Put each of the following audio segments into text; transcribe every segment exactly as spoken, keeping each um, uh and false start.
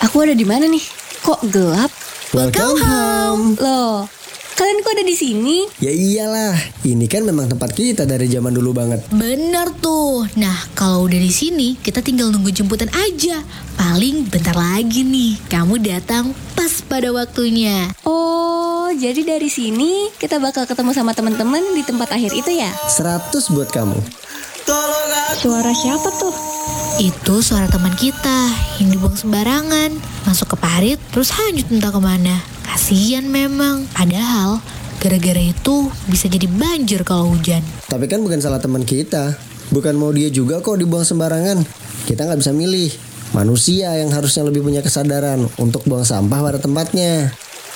Aku ada di mana nih? Kok gelap? Welcome home. Loh, kalian kok ada di sini? Ya iyalah, ini kan memang tempat kita dari zaman dulu banget. Bener tuh. Nah, kalau udah di sini, kita tinggal nunggu jemputan aja. Paling bentar lagi nih, kamu datang pas pada waktunya. Oh, jadi dari sini kita bakal ketemu sama teman-teman di tempat akhir itu ya? Seratus buat kamu. Suara siapa tuh? Itu suara teman kita yang dibuang sembarangan, masuk ke parit terus hanyut entah kemana. Kasian memang, padahal gara-gara itu bisa jadi banjir kalau hujan. Tapi kan bukan salah teman kita. Bukan mau dia juga kok dibuang sembarangan. Kita nggak bisa milih. Manusia yang harusnya lebih punya kesadaran untuk buang sampah pada tempatnya.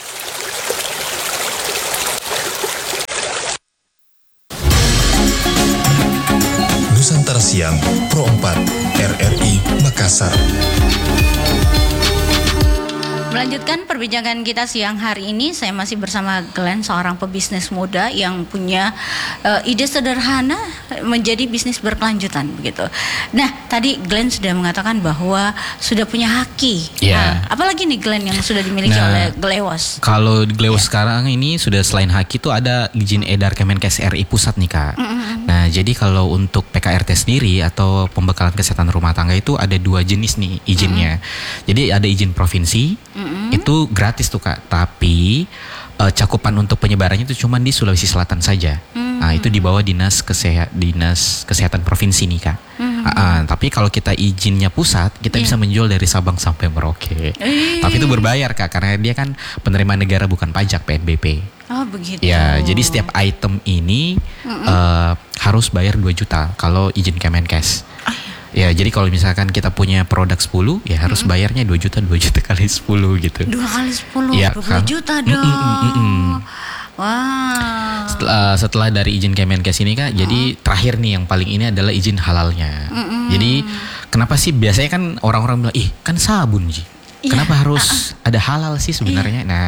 Nusantara Siang Pro empat R R I Makassar. Melanjutkan perbincangan kita siang hari ini, saya masih bersama Glenn, seorang pebisnis muda yang punya uh, ide sederhana menjadi bisnis berkelanjutan begitu. Nah, tadi Glenn sudah mengatakan bahwa sudah punya haki. Yeah. Nah, apalagi nih Glenn yang sudah dimiliki nah, oleh Glewos? Kalau Glewos yeah. sekarang ini sudah selain haki itu ada izin edar Kemenkes R I Pusat nih Kak. Mm-hmm. Nah, jadi kalau untuk P K R T sendiri atau pembekalan kesehatan rumah tangga itu ada dua jenis nih izinnya. Mm-hmm. Jadi ada izin provinsi. Mm-hmm. Itu gratis tuh Kak, tapi uh, cakupan untuk penyebarannya itu cuma di Sulawesi Selatan saja. Mm-hmm. Nah, itu di bawah dinas kesehat dinas kesehatan provinsi nih Kak. Mm-hmm. Uh, uh, tapi kalau kita izinnya pusat, kita yeah. bisa menjual dari Sabang sampai Merauke. Eee. Tapi itu berbayar Kak, karena dia kan penerimaan negara bukan pajak, P N B P. Oh begitu. Ya, jadi setiap item ini mm-hmm. uh, harus bayar dua juta kalau izin Kemenkes. Oh, iya. Ya, jadi kalau misalkan kita punya produk sepuluh, ya harus mm-hmm. bayarnya dua juta, dua juta kali sepuluh gitu. dua kali sepuluh, ya, dua puluh juta dong. Mm-mm, mm-mm. Wow. Setelah, setelah dari izin Kemenkes ini Kak, mm-hmm. jadi terakhir nih yang paling ini adalah izin halalnya. Mm-hmm. Jadi kenapa sih biasanya kan orang-orang bilang, ih kan sabun Ji. Kenapa yeah. harus uh-uh. ada halal sih sebenarnya? Yeah. Nah,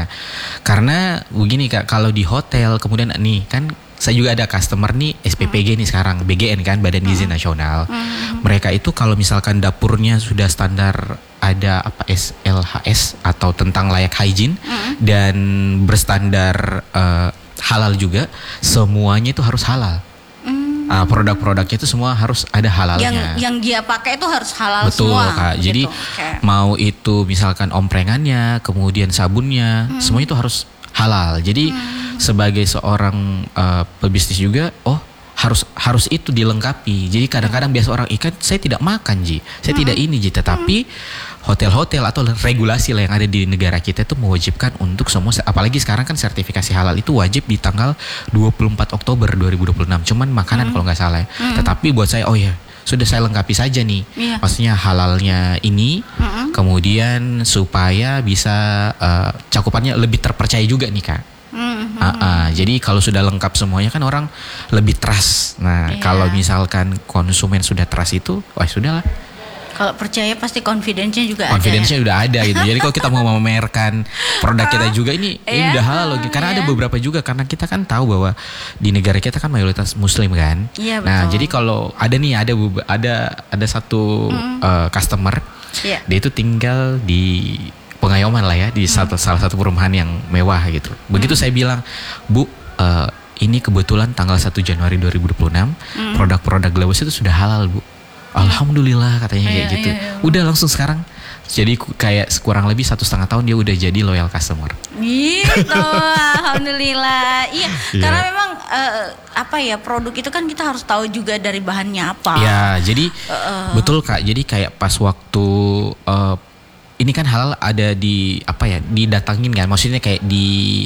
karena begini Kak, kalau di hotel kemudian nih kan saya juga ada customer nih S P P G nih sekarang, B G N kan, Badan Gizi Nasional. Mereka itu kalau misalkan dapurnya sudah standar ada apa S L H S atau tentang layak hygiene dan berstandar uh, halal juga, semuanya itu harus halal. Uh, produk-produknya itu semua harus ada halalnya. Yang yang dia pakai itu harus halal Betul, semua. Betul Kak. Jadi okay. mau itu misalkan omprengannya, kemudian sabunnya, hmm. semuanya itu harus halal. Jadi hmm. sebagai seorang uh, pebisnis juga, oh harus harus itu dilengkapi. Jadi kadang-kadang biasa orang ikan, saya tidak makan Ji, saya hmm. tidak ini Ji. Tetapi hmm. hotel-hotel atau regulasi lah yang ada di negara kita itu mewajibkan untuk semua, apalagi sekarang kan sertifikasi halal itu wajib di tanggal dua puluh empat Oktober dua ribu dua puluh enam. Cuman makanan hmm. kalau nggak salah. Hmm. Tetapi buat saya, oh ya sudah saya lengkapi saja nih. Yeah. Maksudnya halalnya ini, hmm. kemudian supaya bisa uh, cakupannya lebih terpercaya juga nih Kak. Mm-hmm. Uh, uh, jadi kalau sudah lengkap semuanya kan orang lebih trust. Nah yeah. kalau misalkan konsumen sudah trust itu, wah sudahlah. Kalau percaya pasti confidence-nya juga confidence-nya ada. Confidence-nya udah ada gitu. Jadi kalau kita mau memamerkan produk kita juga ini, ini yeah. udah halal loh. Karena yeah. ada beberapa juga, karena kita kan tahu bahwa di negara kita kan mayoritas Muslim kan. Yeah, nah betul. jadi kalau ada nih ada ada ada satu mm. uh, customer, yeah. dia itu tinggal di Pengayoman lah ya, di hmm. satu, salah satu perumahan yang mewah gitu. Begitu hmm. saya bilang, Bu, uh, ini kebetulan tanggal satu Januari dua ribu dua puluh enam hmm. produk-produk Glewos itu sudah halal Bu. Alhamdulillah katanya kayak iya, gitu. Iya, iya. Udah langsung sekarang. Jadi kayak kurang lebih satu setengah tahun dia udah jadi loyal customer. Gitu, alhamdulillah. Iya, yeah. karena memang uh, apa ya, produk itu kan kita harus tahu juga dari bahannya apa. Ya, jadi uh, betul Kak. Jadi kayak pas waktu uh, ini kan halal ada di apa ya, didatangin kan, maksudnya kayak di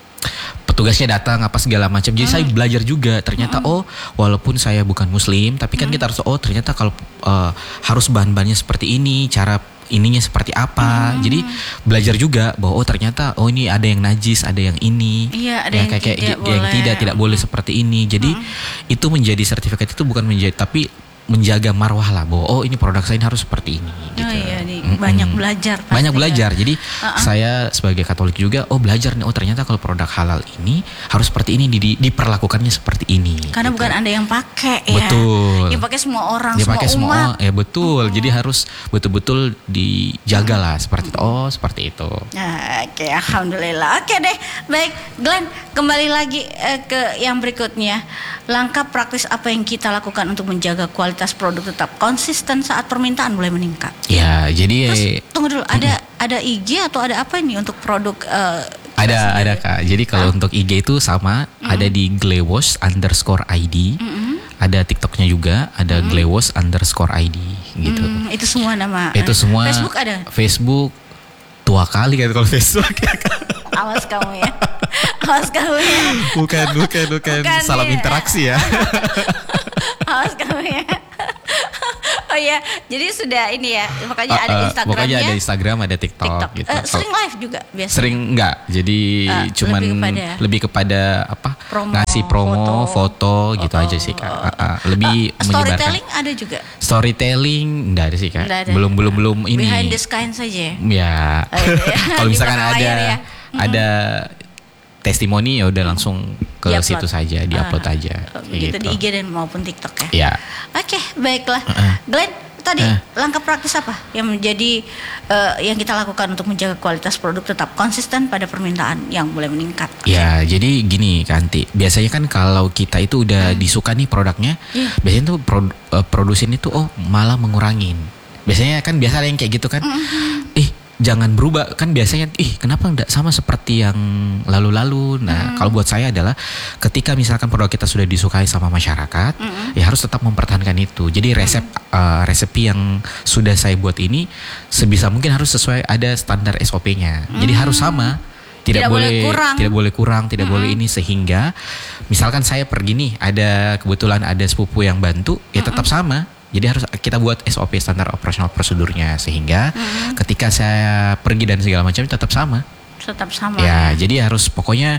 petugasnya datang apa segala macam. Jadi hmm. saya belajar juga ternyata hmm. oh walaupun saya bukan Muslim tapi kan hmm. kita harus oh ternyata kalau uh, harus bahan-bahannya seperti ini, cara ininya seperti apa. Hmm. Jadi belajar juga bahwa oh ternyata oh ini ada yang najis, ada yang ini. Iya, ada ya, yang kayak, tidak kayak boleh. Yang tidak tidak boleh seperti ini. Jadi hmm. itu menjadi sertifikat itu bukan menjadi tapi menjaga marwah lah, bahwa oh ini produk saya ini harus seperti ini gitu. Oh iya, nih, Mm-mm. banyak belajar. pasti Banyak ya. belajar. Jadi Uh-uh. saya sebagai Katolik juga oh belajar nih, oh ternyata kalau produk halal ini harus seperti ini, di, di- diperlakukannya seperti ini. Karena gitu. bukan Anda yang pakai ya. Betul. Yang pakai semua orang, Dia semua pakai semua umat. orang, ya betul. Jadi harus betul-betul dijaga lah seperti itu. Oh seperti itu. Nah, oke, alhamdulillah. Oke deh, baik, Glenn, kembali lagi eh, ke yang berikutnya. Langkah praktis apa yang kita lakukan untuk menjaga kualitas produk tetap konsisten saat permintaan mulai meningkat? Ya jadi Terus tunggu dulu, ada ada I G atau ada apa ini untuk produk? eh, kita ada sendiri? ada Kak. Jadi kalau untuk I G itu sama, ada di Glewosh underscore I D. Ada TikToknya juga, ada Glewosh underscore I D gitu. Hmm, itu semua nama. Itu semua Facebook ada. Facebook tua kali kan kalau Facebook. Awas kamu ya. Awas kamu ya. bukan, bukan, bukan. Bukan Salam ya. interaksi ya. Awas kamu ya. Oh ya, jadi sudah ini ya. Makanya ada Uh, uh, Instagramnya. Pokoknya ada Instagram, ada TikTok, TikTok. gitu. Eh, Kalau- sering live juga biasanya. Sering enggak, jadi Ah, cuman lebih kepada- lebih kepada apa? Promo, ngasih promo, foto. foto, gitu Oh, aja sih Kak. oh. Ah, ah, lebih Eh, menyebarkan. storytelling ada juga. Storytelling enggak ada sih Kak. Nggak ada. Belum belum belum ini. Behind the sky saja. Ya. Oh, iya. Kalau Di misalkan belakang ada layar ya. ada testimoni ya udah langsung ke Di-upload. situ saja, diupload Ah, aja. oh, Kayak gitu di I G dan maupun TikTok ya. Ya. Oke, baiklah. Uh-uh. Glenn, tadi Uh. langkah praktis apa yang menjadi eh, yang kita lakukan untuk menjaga kualitas produk tetap konsisten pada permintaan yang mulai meningkat? Ya, jadi gini Kanti. Biasanya kan kalau kita itu udah disuka nih produknya, Iya. biasanya tuh pro- eh, produsen itu oh malah mengurangin. Biasanya kan biasa ada yang kayak gitu kan. Ih, jangan berubah. Kan biasanya ih kenapa enggak sama seperti yang lalu-lalu. Nah, kalau buat saya adalah ketika misalkan produk kita sudah disukai sama masyarakat, ya harus tetap mempertahankan itu. Jadi resep eh, resepi yang sudah saya buat ini sebisa mungkin harus sesuai ada standar S O P-nya. Jadi harus sama. Tidak, Tidak boleh boleh kurang. tidak boleh kurang, tidak boleh ini, sehingga misalkan saya pergi nih, ada kebetulan ada sepupu yang bantu, ya tetap sama. Jadi harus kita buat S O P, standar operasional prosedurnya, sehingga ketika saya pergi dan segala macam tetap sama. Tetap sama. Ya, jadi harus pokoknya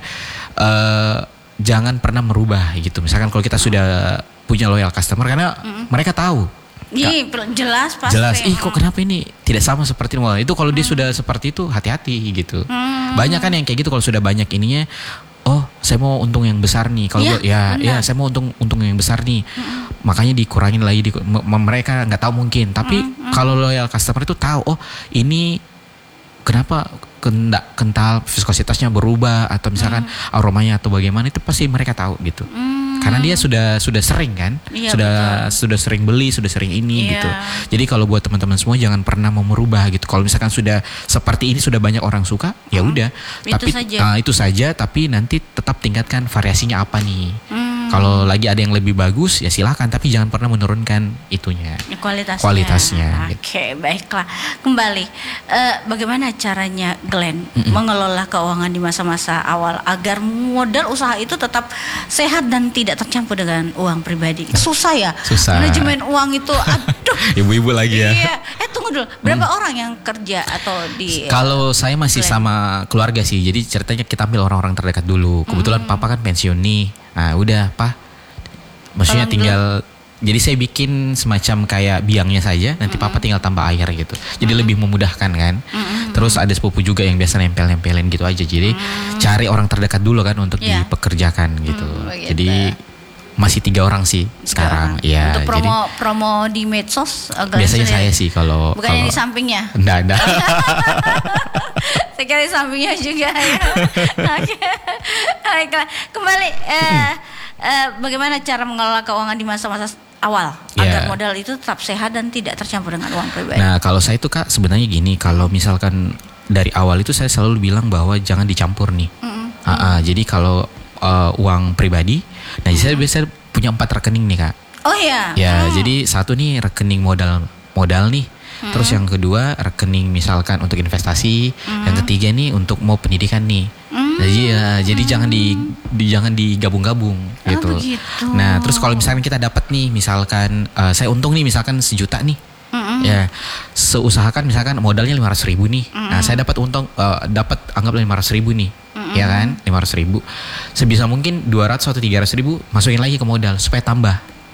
eh, jangan pernah merubah gitu. Misalkan kalau kita sudah punya loyal customer, karena mereka tahu. Iya, jelas pasti. Jelas, ih kok kenapa ini tidak sama seperti awal. Itu kalau dia sudah seperti itu, hati-hati gitu. Banyak kan yang kayak gitu, kalau sudah banyak ininya, oh saya mau untung yang besar nih. Kalau Iya, gua- ya, benar. ya saya mau untung untung yang besar nih. Makanya dikurangin lagi. Di, m- m- mereka nggak tahu mungkin. Tapi kalau loyal customer itu tahu, oh ini kenapa kenda, kental, viskositasnya berubah atau misalkan aromanya atau bagaimana, itu pasti mereka tahu gitu. Karena dia sudah sudah sering kan, Iya, sudah sudah sering beli, sudah sering ini Iya. gitu. Jadi kalau buat teman-teman semua jangan pernah mau merubah gitu. Kalau misalkan sudah seperti ini, sudah banyak orang suka, ya udah. Itu Tapi saja. ah, itu saja. Tapi nanti tetap tingkatkan variasinya apa nih. Hmm. Kalau lagi ada yang lebih bagus, ya silakan. Tapi jangan pernah menurunkan itunya. Kualitasnya. Kualitasnya, Oke, gitu. baiklah. Kembali, eh, bagaimana caranya Glenn mengelola keuangan di masa-masa awal agar modal usaha itu tetap sehat dan tidak tercampur dengan uang pribadi? Susah ya. Susah. Manajemen uang itu, aduh. Ibu-ibu lagi ya. Iya. Eh tunggu dulu. Berapa orang yang kerja atau di? Kalau saya masih Glenn. sama keluarga sih, jadi ceritanya kita ambil orang-orang terdekat dulu. Kebetulan papa kan pensiun nih. Nah udah pak, maksudnya Tolong tinggal, jadi saya bikin semacam kayak biangnya saja, nanti papa tinggal tambah air gitu. Jadi lebih memudahkan kan. Terus ada sepupu juga yang biasa nempel-nempelin gitu aja. Jadi cari orang terdekat dulu kan untuk Iya. dipekerjakan gitu. begitu. Jadi masih tiga orang sih sekarang. Ya, Untuk jadi promo promo di medsos, eh, Glenn biasanya sendiri? saya sih kalau Bukan yang kalau- di sampingnya. Enggak, enggak. Saya kira di sampingnya juga ya. Oke. Baiklah. Kembali eh, eh, bagaimana cara mengelola keuangan di masa-masa awal Ya. agar modal itu tetap sehat dan tidak tercampur dengan uang pribadi? Nah kalau saya itu Kak sebenarnya gini, kalau misalkan dari awal itu saya selalu bilang bahwa jangan dicampur nih. Ah, ah, jadi kalau uh, uang pribadi, nah saya biasa punya empat rekening nih Kak. Oh ya. Ya jadi satu nih rekening modal modal nih. Terus yang kedua rekening misalkan untuk investasi, yang ketiga nih untuk mau pendidikan nih. Jadi ya, jadi jangan di, di jangan digabung-gabung gitu. begitu. Nah terus kalau misalkan kita dapat nih misalkan uh, saya untung nih misalkan sejuta nih. Ya, seusahakan misalkan modalnya lima ratus ribu nih. Nah, saya dapat untung, eh, dapat anggaplah lima ratus ribu nih, ya kan, lima ratus ribu. Sebisa mungkin dua ratus atau tiga ratus ribu masukin lagi ke modal supaya tambah.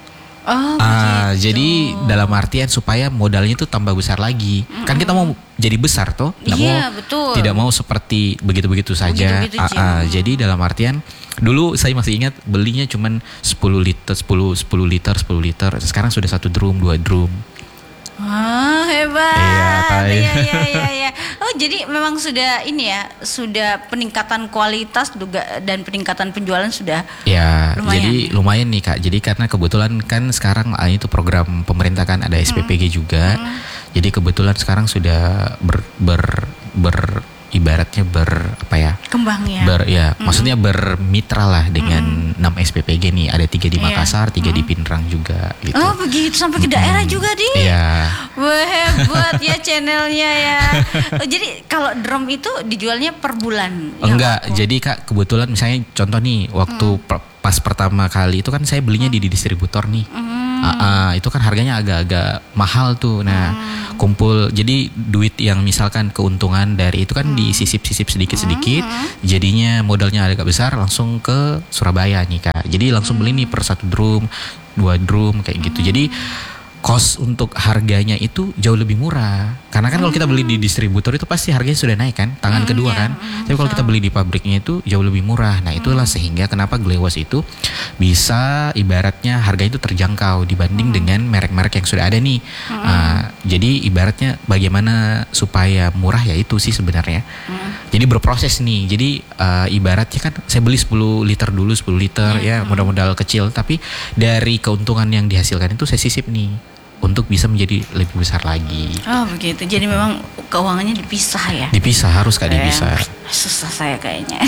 Oh, Ah, begitu. jadi dalam artian supaya modalnya itu tambah besar lagi. Kan kita mau jadi besar toh, nggak Iya, mau betul. tidak mau seperti begitu-begitu saja. Begitu-begitu, Ah, Jim. ah, jadi dalam artian dulu saya masih ingat belinya cuman sepuluh liter, sepuluh sepuluh liter, sepuluh liter. Sekarang sudah satu drum, dua drum. Oh, hebat. Iya, tahu. Iya, iya, iya, iya. Oh, jadi memang sudah ini ya, sudah peningkatan kualitas juga dan peningkatan penjualan sudah. Ya, Lumayan. jadi lumayan nih Kak. Jadi karena kebetulan kan sekarang ah, itu program pemerintah kan ada S P P G juga. Jadi kebetulan sekarang sudah ber ber, ber ibaratnya ber apa ya? Kembang ya. Ber ya, maksudnya bermitra lah dengan enam S P P G nih. Ada tiga di Iya. Makassar, tiga di Pinrang juga gitu. Oh, begitu sampai ke daerah juga, Di. Iya. Wah, hebat ya channelnya ya. Oh, jadi kalau drum itu dijualnya per bulan? Ya, Enggak, waktu- jadi Kak kebetulan misalnya contoh nih waktu per- pas pertama kali itu kan saya belinya di, di distributor nih. Ah, ah, itu kan harganya agak-agak mahal tuh. Nah, kumpul jadi duit yang misalkan keuntungan dari itu kan disisip-sisip sedikit-sedikit. Jadinya modalnya agak besar langsung ke Surabaya nih Kak. Jadi langsung beli nih per satu drum, dua drum kayak gitu. Jadi cost untuk harganya itu jauh lebih murah. Karena kan kalau kita beli di distributor itu pasti harganya sudah naik kan, tangan kedua kan. Tapi kalau kita beli di pabriknya itu jauh lebih murah. Nah, itulah sehingga kenapa Glewas itu bisa ibaratnya harga itu terjangkau dibanding dengan merek-merek yang sudah ada nih. Ah, jadi ibaratnya bagaimana supaya murah ya itu sih sebenarnya. Jadi berproses nih. Jadi ah, ibaratnya kan saya beli sepuluh liter dulu, sepuluh liter ya modal-modal kecil, tapi dari keuntungan yang dihasilkan itu saya sisip nih untuk bisa menjadi lebih besar lagi. Oh, begitu. Jadi memang keuangannya dipisah ya. Dipisah, harus Kak dipisah. Eh, susah saya kayaknya.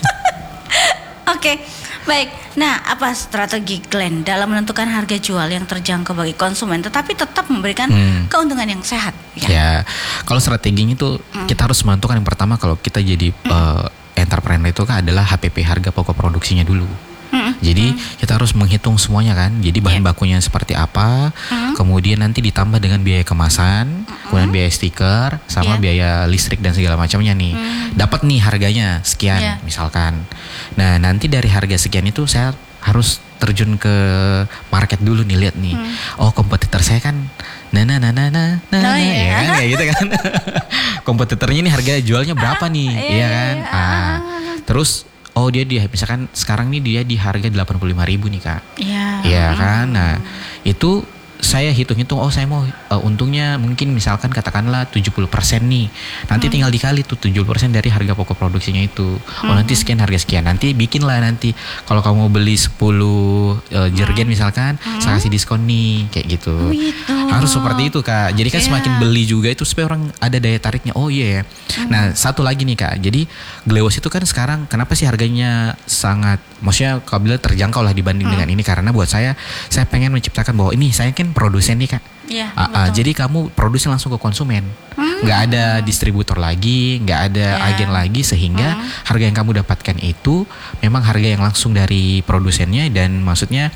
Oke, baik. Nah, apa strategi Glenn dalam menentukan harga jual yang terjangkau bagi konsumen, tetapi tetap memberikan Hmm. keuntungan yang sehat? Ya, kalau strateginya itu kita harus menentukan yang pertama kalau kita jadi eh, entrepreneur itu kan adalah H P P, harga pokok produksinya dulu. Jadi kita harus menghitung semuanya kan. Jadi bahan bakunya seperti apa, kemudian nanti ditambah dengan biaya kemasan, kemudian biaya stiker, sama Iya. biaya listrik dan segala macamnya nih. Dapat nih harganya sekian Iya. misalkan. Nah nanti dari harga sekian itu saya harus terjun ke market dulu nih, lihat nih. Oh kompetitor saya kan, nah nah nah nah nah nah, Oh, nah, iya. ya kan kayak gitu kan. Kompetitornya nih harga jualnya berapa nih, Iya, iya kan? iya. Ah, terus oh dia di misalkan sekarang nih dia di harga delapan puluh lima ribu nih Kak. Iya. Iya kan? Nah, itu saya hitung-hitung, oh saya mau uh, untungnya mungkin misalkan katakanlah tujuh puluh persen nih. Nanti tinggal dikali tuh tujuh puluh persen dari harga pokok produksinya itu. Oh nanti sekian harga sekian. Nanti bikinlah nanti kalau kamu mau beli sepuluh uh, jergen misalkan, saya kasih diskon nih kayak gitu. Oh, gitu. Harus seperti itu Kak. Jadi kan Iya. semakin beli juga itu supaya orang ada daya tariknya. Oh iya ya. Nah, satu lagi nih Kak. Jadi Glewas itu kan sekarang kenapa sih harganya sangat maksudnya kalau bilang terjangkau lah dibanding dengan ini, karena buat saya saya pengen menciptakan bahwa ini saya kan produsen nih Kak. Iya, Ah, ah, betul. jadi kamu produksi langsung ke konsumen, nggak ada distributor lagi, nggak ada Ya. agen lagi, sehingga harga yang kamu dapatkan itu memang harga yang langsung dari produsennya dan maksudnya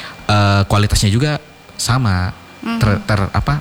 eh, kualitasnya juga sama, ter, ter- apa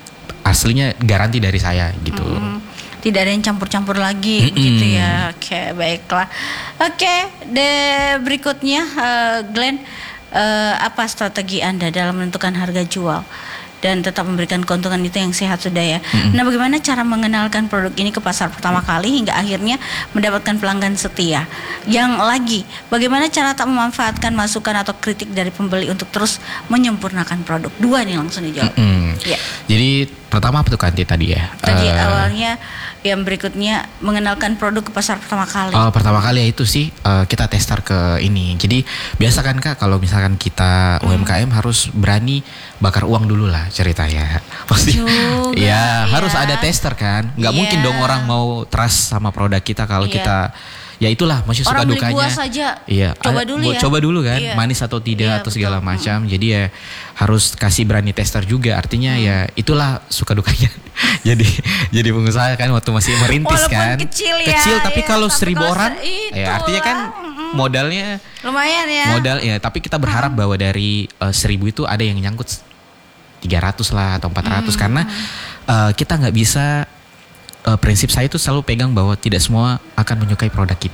aslinya garansi dari saya gitu. Tidak ada yang campur-campur lagi Mm-mm. gitu ya. Oke, baiklah. Oke, de berikutnya eh, Glenn, eh, apa strategi Anda dalam menentukan harga jual dan tetap memberikan keuntungan itu yang sehat sudah ya. Nah, bagaimana cara mengenalkan produk ini ke pasar pertama kali hingga akhirnya mendapatkan pelanggan setia? Yang lagi, bagaimana cara tak memanfaatkan masukan atau kritik dari pembeli untuk terus menyempurnakan produk? Dua nih langsung dijawab. Mm. Ya. Jadi pertama apa tuh Kanti tadi ya? Tadi Eh, awalnya yang berikutnya mengenalkan produk ke pasar pertama kali. Oh, pertama kali ya itu sih eh, kita tester ke ini. Jadi biasa kan Kak kalau misalkan kita U M K M harus berani bakar uang dulu lah ceritanya. Pasti. Juga, ya, ya. harus ada tester kan. Nggak Iya. mungkin dong orang mau trust sama produk kita kalau Iya. kita ya itulah masih suka Orang beli dukanya. buah saja, Iya, coba ada- dulu bu- ya. Coba dulu kan, Iya. manis atau tidak Iya, atau segala betul. macam. Jadi ya harus kasih berani tester juga. Artinya Hmm. ya itulah suka dukanya. jadi jadi pengusaha kan waktu masih merintis Walaupun kan. kecil ya, Kecil tapi iya, kalau tapi seribu kalau orang se- ya artinya kan itulah, modalnya Lumayan ya. modal ya, tapi kita berharap bahwa dari eh, seribu itu ada yang nyangkut tiga ratus lah atau empat ratus, karena eh, kita nggak bisa eh, prinsip saya itu selalu pegang bahwa tidak semua akan menyukai produk kita.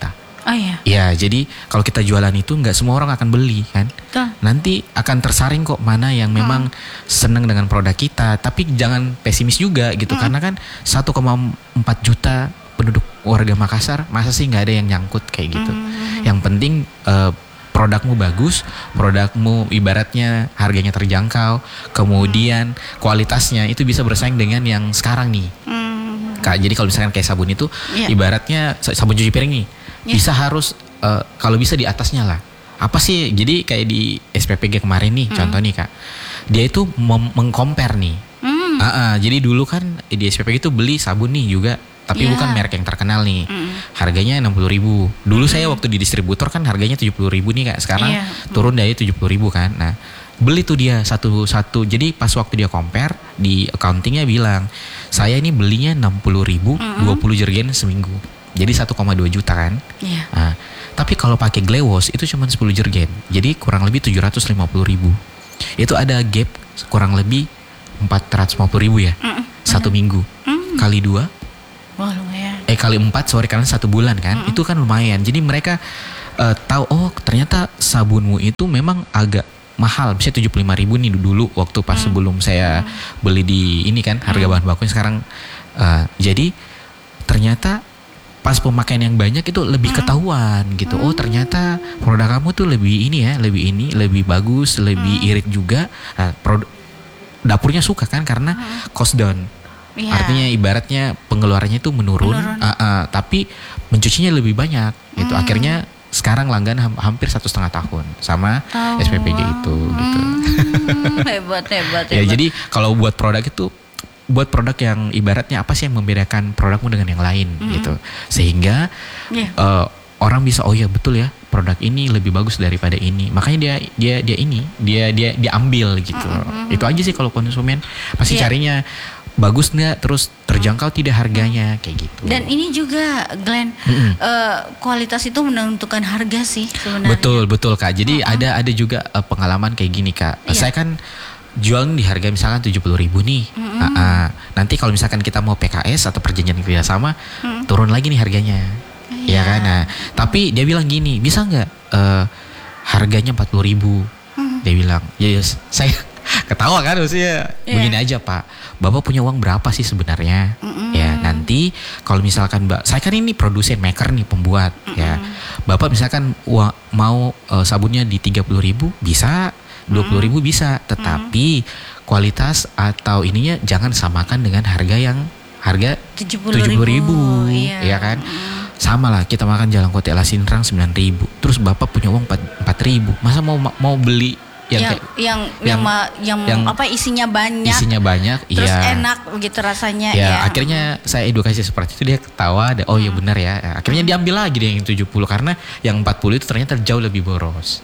Oh iya. Ya, jadi kalau kita jualan itu nggak semua orang akan beli kan. Betul. Nanti akan tersaring kok mana yang memang senang dengan produk kita. Tapi jangan pesimis juga gitu, karena kan satu koma empat juta penduduk warga Makassar, masa sih nggak ada yang nyangkut kayak gitu. Yang penting eh, produkmu bagus, produkmu ibaratnya harganya terjangkau, kemudian kualitasnya itu bisa bersaing dengan yang sekarang nih. Kak, jadi kalau misalkan kayak sabun itu, Iya. ibaratnya sabun cuci piring nih, Iya. bisa harus eh, kalau bisa di atasnya lah. Apa sih? Jadi kayak di S P P G kemarin nih, contoh nih Kak, dia itu mem- mengcompare nih. Hmm. Ah, ah, jadi dulu kan di S P P G itu beli sabun nih juga, tapi Iya. bukan merek yang terkenal nih. Mm. Harganya enam puluh ribu. Dulu saya waktu di distributor kan harganya tujuh puluh ribu nih Kak. Sekarang Iya. turun dari tujuh puluh ribu kan. Nah, beli tuh dia satu-satu. Jadi pas waktu dia compare di accountingnya bilang, saya ini belinya enam puluh ribu, dua puluh jerigen seminggu. Jadi satu koma dua juta kan. Iya. Nah, tapi kalau pakai Glay Wash itu cuma sepuluh jerigen. Jadi kurang lebih tujuh ratus lima puluh ribu. Itu ada gap kurang lebih empat ratus lima puluh ribu ya. Satu minggu. Kali dua. Wah, lumayan. Eh kali empat, sorry, karena satu bulan kan. Itu kan lumayan. Jadi mereka eh, tahu, oh ternyata sabunmu itu memang agak mahal. Bisa tujuh puluh lima ribu nih dulu waktu pas sebelum saya beli di ini kan. Harga bahan bakunya sekarang. eh, jadi ternyata pas pemakaian yang banyak itu lebih ketahuan gitu. Oh ternyata produk kamu tuh lebih ini ya, lebih ini, lebih bagus, lebih irit juga. Nah, produk dapurnya suka kan karena cost down. Iya. Artinya ibaratnya pengeluarannya itu menurun, Menurun. ah, ah, tapi mencucinya lebih banyak gitu. Akhirnya sekarang langganan ham- hampir satu setengah tahun sama Oh, S P P G itu gitu. Hmm, hebat, hebat, Ya hebat. jadi kalau buat produk itu, buat produk yang ibaratnya apa sih yang membedakan produkmu dengan yang lain gitu, sehingga Iya. eh, orang bisa oh ya betul ya produk ini lebih bagus daripada ini, makanya dia dia dia ini dia dia dia ambil gitu. Itu aja sih kalau konsumen pasti Iya. carinya bagus nggak, terus terjangkau tidak harganya kayak gitu. Dan ini juga Glenn, eh, kualitas itu menentukan harga sih sebenarnya. Betul betul Kak. Jadi ada ada juga eh, pengalaman kayak gini Kak. Iya. Saya kan jual di harga misalkan tujuh puluh ribu nih. Ah, ah. Nanti kalau misalkan kita mau P K S atau perjanjian kerjasama, turun lagi nih harganya. Iya. Ya kan. Nah, tapi dia bilang gini, bisa nggak eh, harganya empat puluh ribu? Dia bilang, ya yes. Saya ketawa kan maksudnya. Iya. Begini aja Pak, Bapak punya uang berapa sih sebenarnya? Ya nanti kalau misalkan Mbak, saya kan ini produsen maker nih, pembuat ya. Bapak misalkan uang, mau eh, sabunnya di tiga puluh ribu bisa, dua puluh ribu bisa, tetapi kualitas atau ininya jangan samakan dengan harga yang harga tujuh puluh tujuh puluh ribu, Iya. ya kan? Sama lah, kita makan jalan kote Lasinrang sembilan ribu, terus Bapak punya uang empat ribu, masa mau mau beli yang, yang, kayak yang, yang, yang- ma- yang, yang apa isinya banyak, isinya banyak, terus iya. enak begitu rasanya. Ya, ya. akhirnya saya edukasi seperti itu, dia ketawa, ada, oh ya benar ya. Akhirnya diambil lagi dia yang tujuh puluh karena yang empat puluh itu ternyata jauh lebih boros.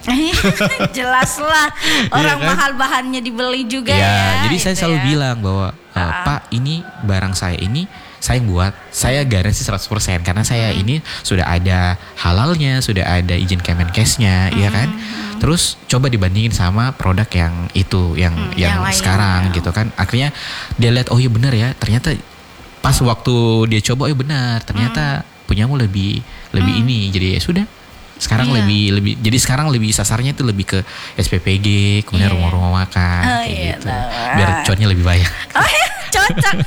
Jelas lah orang Iya kan? mahal bahannya dibeli juga Ya, ya. jadi saya gitu selalu ya. bilang bahwa e, Pak, ini barang saya ini saya yang buat, saya garansi seratus persen karena saya ini sudah ada halalnya, sudah ada izin Kemenkesnya, ya kan? Terus coba dibandingin sama produk yang itu, yang Hmm, yang, yang lain, sekarang ya. gitu kan. Akhirnya dia lihat, oh iya benar ya, ternyata pas waktu dia coba, oh iya benar, ternyata punyamu lebih lebih ini. Jadi ya sudah. Sekarang Iya. lebih lebih jadi sekarang lebih sasarnya itu lebih ke S P P G, kemudian Iya. rumah-rumah makan Oh, kayak iya, gitu. tahu. Biar cuannya lebih banyak. Oh ya, cocok.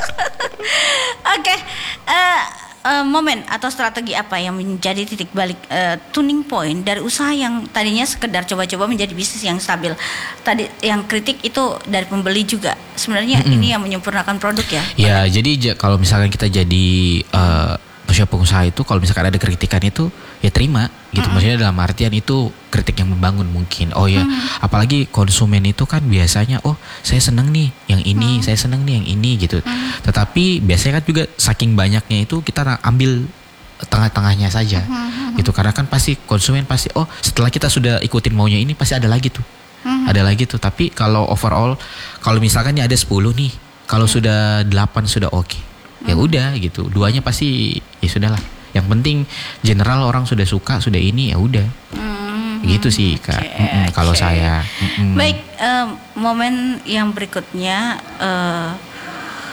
Oke, eh, eh, momen atau strategi apa yang menjadi titik balik eh, tuning point dari usaha yang tadinya sekedar coba-coba menjadi bisnis yang stabil. Tadi yang kritik itu dari pembeli juga. Sebenarnya ini yang menyempurnakan produk ya. Ya, jadi ja- kalau misalkan kita jadi eh, pengusaha itu, kalau misalkan ada kritikan itu ya terima gitu. Maksudnya dalam artian itu kritik yang membangun mungkin. Oh ya, apalagi konsumen itu kan biasanya, oh saya seneng nih yang ini, saya seneng nih yang ini gitu. Tetapi biasanya kan juga saking banyaknya itu kita na- ambil tengah-tengahnya saja gitu, karena kan pasti konsumen pasti, oh setelah kita sudah ikutin maunya ini pasti ada lagi tuh, ada lagi tuh. Tapi kalau overall, kalau misalkan ini ada sepuluh nih, kalau sudah delapan sudah oke, ya udah gitu, duanya pasti ya sudahlah. Yang penting general orang sudah suka, sudah ini ya udah. Gitu sih Kak. oke, Mm-mm, kalau oke. saya. Mm-mm. Baik, eh, momen yang berikutnya eh,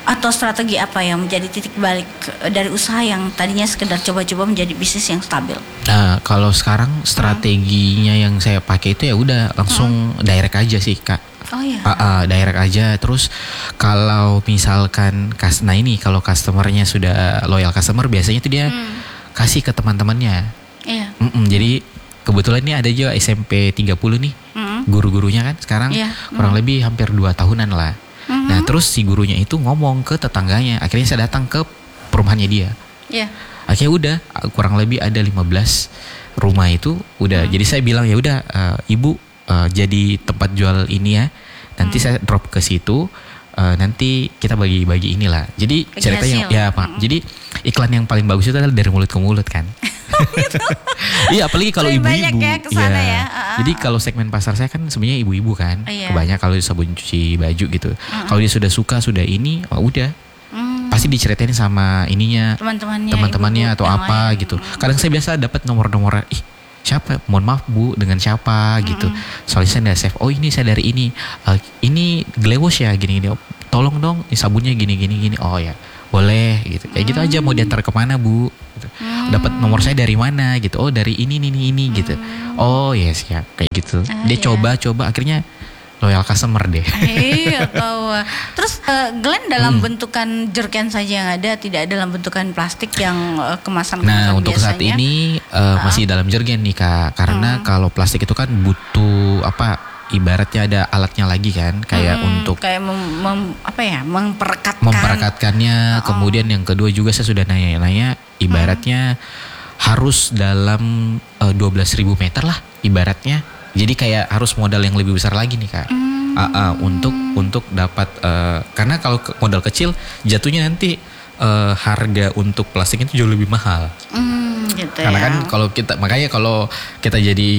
atau strategi apa yang menjadi titik balik dari usaha yang tadinya sekedar coba-coba menjadi bisnis yang stabil? Nah, kalau sekarang strateginya hmm. yang saya pakai itu ya udah langsung hmm. direct aja sih, Kak. Oh iya. Uh, uh, direct aja. Terus kalau misalkan kas, nah ini kalau customernya sudah loyal customer, biasanya tuh dia hmm. kasih ke teman-temannya. Iya. Mm-mm, jadi kebetulan ini ada juga S M P tiga puluh nih, hmm. guru-gurunya kan sekarang yeah. kurang hmm. lebih hampir dua tahunan lah. Mm-hmm. Nah terus si gurunya itu ngomong ke tetangganya. Akhirnya saya datang ke perumahannya dia. Yeah. Akhirnya udah kurang lebih ada lima belas rumah itu udah. Mm. Jadi saya bilang ya udah uh, ibu uh, jadi tempat jual ini ya. Nanti mm. saya drop ke situ. Uh, nanti kita bagi-bagi inilah. Jadi bagi ceritanya hasil. Ya Pak. Mm. Jadi iklan yang paling bagus itu adalah dari mulut ke mulut kan. Gitu. Iya apalagi kalau ibu-ibu ya, kesana ya. Ya. Uh, Jadi kalau segmen pasar saya kan sebenarnya ibu-ibu kan, uh, iya. kebanyakan kalau sabun cuci baju gitu. Uh-uh. Kalau dia sudah suka sudah ini, oh udah hmm. pasti diceritain sama ininya, teman-temannya, teman-temannya atau apa lain. Gitu. Kadang saya biasa dapat nomor-nomor, ih siapa? Mohon maaf bu, dengan siapa hmm. gitu. Soalnya saya udah save. Oh ini saya dari ini, uh, ini Glewash ya gini-gini. Oh, tolong dong, sabunnya gini-gini gini. Oh ya. Boleh gitu. Kayak gitu aja mau diantar kemana bu gitu. hmm. Dapat nomor saya dari mana gitu. Oh dari ini ini ini gitu. hmm. Oh yes ya kayak gitu. uh, Dia coba-coba yeah. akhirnya loyal customer deh. Iya tahu. Terus uh, Glenn dalam hmm. bentukan jerken saja yang ada, tidak dalam bentukan plastik yang uh, kemasan-kemasan Nah untuk biasanya. saat ini uh, uh. masih dalam jergen nih Kak. Karena hmm. kalau plastik itu kan butuh apa, ibaratnya ada alatnya lagi kan, kayak hmm, untuk kayak mem, mem, apa ya memperekatkan memperekatkannya. Oh. Kemudian yang kedua juga saya sudah nanya-nanya, ibaratnya hmm. harus dalam uh, dua belas ribu meter lah ibaratnya. Jadi kayak harus modal yang lebih besar lagi nih Kak. Hmm. Uh, uh, untuk untuk dapat uh, karena kalau ke, modal kecil jatuhnya nanti uh, harga untuk plastik itu jauh lebih mahal. Hmm, gitu karena ya. kan kalau kita makanya kalau kita jadi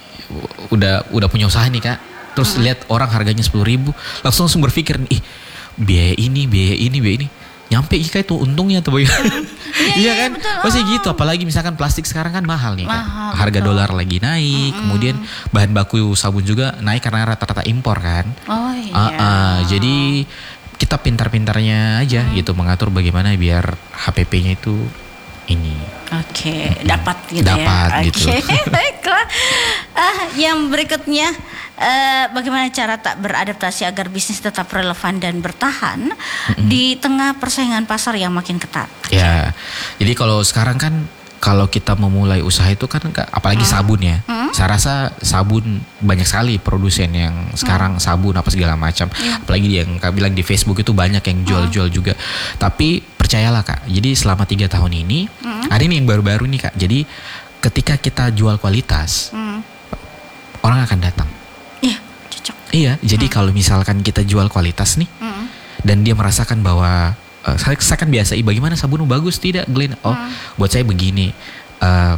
udah udah punya usaha nih Kak, terus hmm. lihat orang harganya sepuluh ribu, langsung langsung berpikir nih, ih biaya ini biaya ini biaya ini nyampe ika itu untungnya tuh bagaimana? Iya, iya kan, pasti oh. gitu. Apalagi misalkan plastik sekarang kan mahal nih mahal, Kak. Harga betul. Dolar lagi naik, hmm. kemudian bahan baku sabun juga naik karena rata-rata impor kan. Oh iya. Uh, uh, jadi kita pintar-pintarnya aja hmm. gitu mengatur bagaimana biar H P P-nya itu ini. Oke, okay, dapat gitu dapat ya. gitu. Oke, okay, baiklah. Ah, yang berikutnya, uh, bagaimana cara tak beradaptasi agar bisnis tetap relevan dan bertahan mm-hmm. di tengah persaingan pasar yang makin ketat? Ya, jadi kalau sekarang kan kalau kita memulai usaha itu kan apalagi hmm. sabun ya. Hmm? Saya rasa sabun banyak sekali produsen yang sekarang hmm. sabun apa segala macam. Yeah. Apalagi yang Kak bilang di Facebook itu banyak yang jual-jual hmm. juga. Tapi percayalah Kak, jadi selama tiga tahun ini, hmm. ada ini yang baru-baru nih Kak. Jadi ketika kita jual kualitas, hmm. orang akan datang. Iya, cocok. Iya, jadi hmm. kalau misalkan kita jual kualitas nih, hmm. dan dia merasakan bahwa Uh, saya, saya kan biasa, bagaimana sabunmu bagus tidak Glenn? Oh, hmm. buat saya begini. Uh,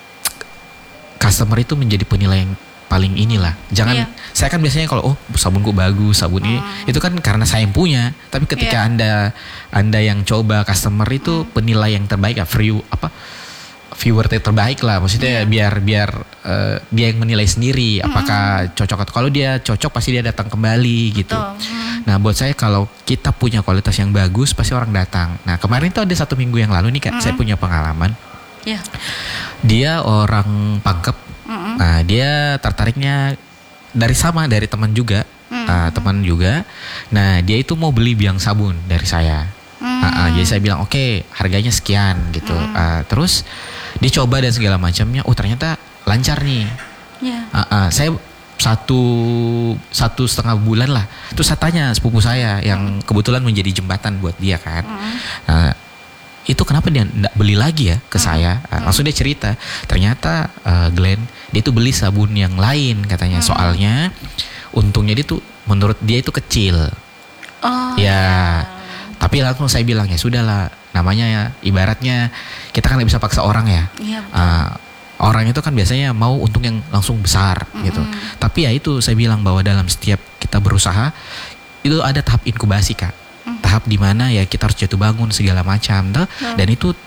customer itu menjadi penilai yang paling inilah. Jangan, yeah. saya kan biasanya kalau oh sabunku bagus, sabun ini hmm. itu kan karena saya yang punya. Tapi ketika yeah. anda anda yang coba customer itu hmm. penilai yang terbaik ya, view apa viewer terbaik lah. Maksudnya yeah. biar biar uh, dia yang menilai sendiri apakah hmm. cocok atau kalau dia cocok pasti dia datang kembali gitu. Hmm. Nah buat saya kalau kita punya kualitas yang bagus pasti orang datang. Nah kemarin tuh ada satu minggu yang lalu nih Kak, mm-hmm. saya punya pengalaman. Yeah. Dia orang Pangkep. Mm-hmm. Nah dia tertariknya dari sama dari teman juga, mm-hmm. uh, teman juga. Nah dia itu mau beli biang sabun dari saya. Mm-hmm. Uh, uh, jadi saya bilang oke okay, harganya sekian gitu. Mm-hmm. Uh, terus dia coba dan segala macamnya. Oh ternyata lancar nih. Yeah. Uh, uh, saya satu satu setengah bulan lah. Terus saya tanya sepupu saya yang kebetulan menjadi jembatan buat dia kan. Mm. Nah, itu kenapa dia enggak beli lagi ya ke mm. saya? Nah, langsung dia cerita. Ternyata uh, Glenn dia itu beli sabun yang lain katanya. Mm. Soalnya untungnya dia tuh menurut dia itu kecil. Oh. Ya. Yeah. Tapi langsung saya bilang ya sudahlah. Namanya ya ibaratnya kita kan nggak bisa paksa orang ya. Yeah, betul. Uh, Orang itu kan biasanya mau untung yang langsung besar mm-hmm. gitu. Tapi ya itu saya bilang bahwa dalam setiap kita berusaha itu ada tahap inkubasi Kak. Mm. Tahap dimana ya kita harus jatuh bangun segala macam. Mm. Dan itu tiap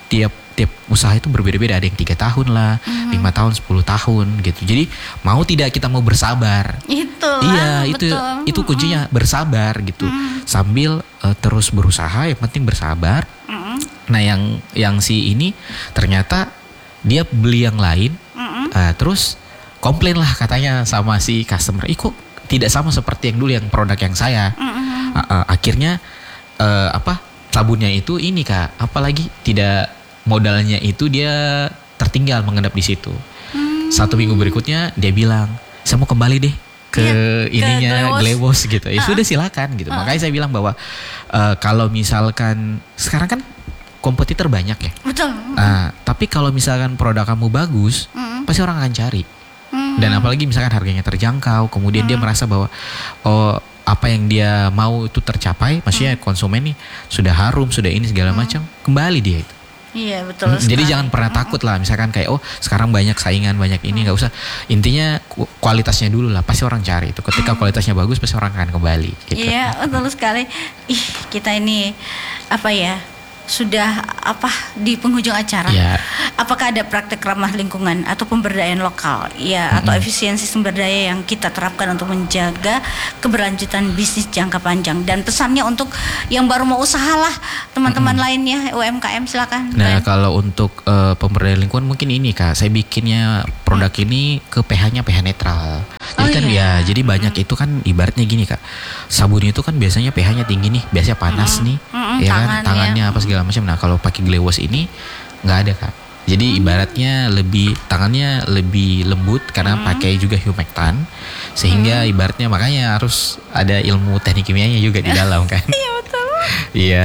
tiap usaha itu berbeda-beda, ada yang tiga tahun lah, lima tahun, sepuluh tahun gitu. Jadi mau tidak kita mau bersabar. Itu. Iya, itu betul. itu kuncinya bersabar gitu. Sambil uh, terus berusaha, yang penting bersabar. Nah, yang yang si ini ternyata dia beli yang lain, uh, terus komplain lah katanya sama si customer, "Ih, kok tidak sama seperti yang dulu yang produk yang saya." Uh, uh, akhirnya uh, apa? Sabunnya itu ini Kak, apalagi tidak modalnya itu dia tertinggal mengendap di situ. Satu minggu berikutnya dia bilang, "Saya mau kembali deh ke Iya, ke ininya Glewos." Glewos gitu." Ya sudah silakan gitu. Makanya saya bilang bahwa uh, kalau misalkan sekarang kan kompetitor banyak ya. Betul. Nah, tapi kalau misalkan produk kamu bagus, pasti orang akan cari. Dan apalagi misalkan harganya terjangkau, kemudian dia merasa bahwa oh apa yang dia mau itu tercapai, maksudnya konsumen nih sudah harum, sudah ini segala macam, kembali dia itu. Iya, betul. Jadi sekali. jangan pernah takut lah, misalkan kayak oh sekarang banyak saingan, banyak ini, nggak usah. Intinya ku- kualitasnya dulu lah, pasti orang cari itu. Ketika kualitasnya bagus, pasti orang akan kembali. Gitu. Iya, betul sekali. Ih, kita ini apa ya? Sudah apa di penghujung acara? Iya. Apakah ada praktek ramah lingkungan atau pemberdayaan lokal, ya, atau efisiensi sumber daya yang kita terapkan untuk menjaga keberlanjutan bisnis jangka panjang? Dan pesannya untuk yang baru mau usaha lah, teman-teman lainnya U M K M silakan. Nah, Glenn. kalau untuk uh, pemberdayaan lingkungan mungkin ini Kak, saya bikinnya produk ini ke pH-nya pH netral. Jadi Oh, kan iya. ya, jadi banyak itu kan ibaratnya gini Kak. Sabun itu kan biasanya pH-nya tinggi nih, biasanya panas nih, Mm-mm, ya kan, tangan, tangannya ya. apa segala macam. Nah, kalau pakai Glewos ini nggak ada Kak. Jadi ibaratnya lebih tangannya lebih lembut karena pakai juga humectant, sehingga ibaratnya makanya harus ada ilmu teknik kimianya juga di dalam kan. Iya, betul. Iya.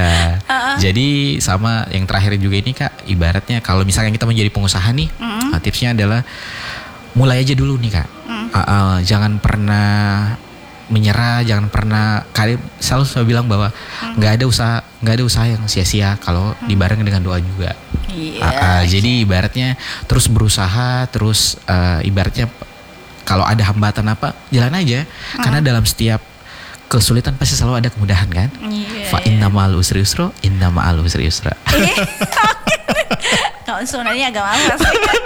Jadi sama yang terakhir juga ini Kak, ibaratnya kalau misalkan kita menjadi pengusaha nih, nah, tipsnya adalah mulai aja dulu nih Kak. Uh, uh, jangan pernah menyerah, jangan pernah kali selalu saya bilang bahwa nggak ada usaha nggak ada usaha yang sia-sia kalau dibarengi dengan doa juga. Iya. Uh, uh, jadi ibaratnya terus berusaha, terus uh, ibaratnya kalau ada hambatan apa jalan aja, karena dalam setiap kesulitan pasti selalu ada kemudahan kan. Iya, Fa inna ma'al usri yusra, inna ma'al usri yusra. Kalau sebenarnya agak malas.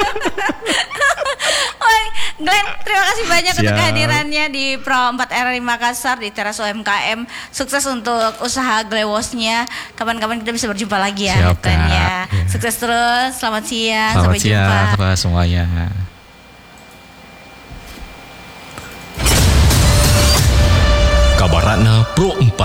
Oi, Glenn, terima kasih banyak untuk Siap. kehadirannya di Pro empat R I Makassar di teras U M K M. Sukses untuk usaha Glewosnya. Kapan-kapan kita bisa berjumpa lagi ya, Siap, Glenn Kak. ya. Ya. Sukses terus. Selamat siang. Selamat Sampai siang jumpa. kepada semuanya. Kabaratna Pro empat